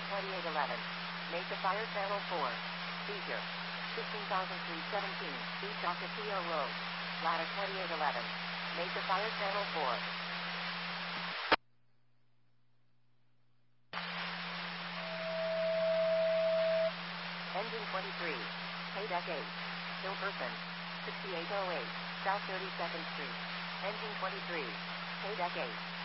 2811. Make a fire channel 4. Seizure. 15,317. East Ocotillo Road. Ladder 2811. Make a fire channel 4. Engine 23. Paydeck 8. Hill person. 6808. South 32nd Street. Engine 23. Paydeck 8.